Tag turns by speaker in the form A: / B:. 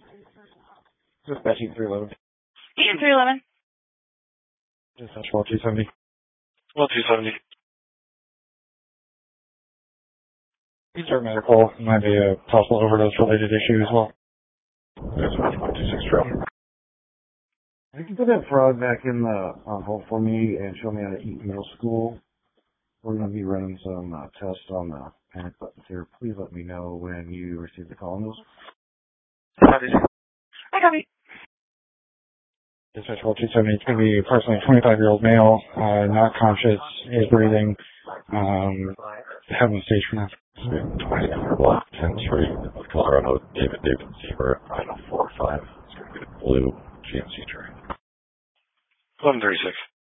A: Dispatching 311.
B: Agent 311.
A: Dispatch 1270.
C: 1270.
A: Start medical. Might be a possible overdose related issue as well.
C: Dispatch 126 travel.
A: You can put that frog back in the on hold for me and show me how to eat middle school. We're going to be running some tests on the panic buttons here. Please let me know when you receive the call on those.
B: I copy.
A: Dispatch 1270. It's going to be approximately a 25-year-old male, not conscious, is breathing, having a stage for now.
C: 20 block 10-3 of Colorado, David Zebra, 9045. It's going to be a blue GMC train. 1136.